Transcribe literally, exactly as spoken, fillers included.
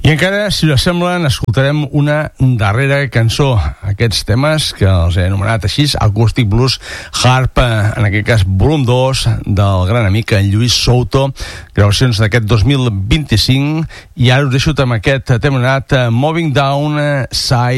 I encara, si us sembla, escoltarem una darrera cançó. Aquests temes, que els he anomenat així, Acoustic Blues Harp, en aquest cas volum dos, del gran amic Lluís Souto, gravacions d'aquest dos mil vint-i-cinc, i ara us deixo amb aquest tema anomenat Moving Down Side